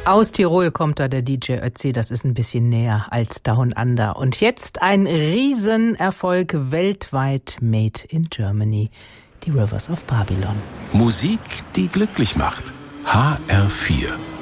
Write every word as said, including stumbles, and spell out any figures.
Aus Tirol kommt da der D J Ötzi, das ist ein bisschen näher als Down Under. Und jetzt ein Riesenerfolg weltweit, Made in Germany, die Rivers of Babylon. Musik, die glücklich macht. H R vier.